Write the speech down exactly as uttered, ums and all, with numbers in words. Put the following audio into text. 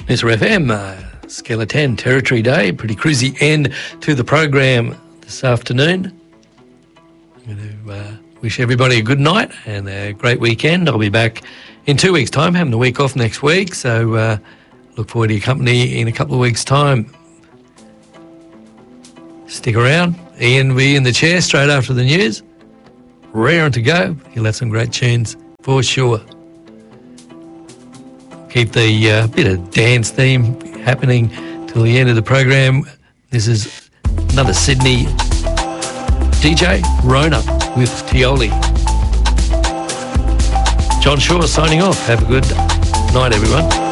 Mr F M, uh, Skeleton Territory Day, pretty cruisy end to the program this afternoon. I'm going to uh, wish everybody a good night and a great weekend. I'll be back in two weeks' time, having a week off next week, so uh, look forward to your company in a couple of weeks' time. Stick around. Ian will be in the chair straight after the news. Raring to go. He'll have some great tunes for sure. Keep the uh, bit of dance theme happening till the end of the program. This is another Sydney D J, Rona with Tioli. John Shaw signing off. Have a good night, everyone.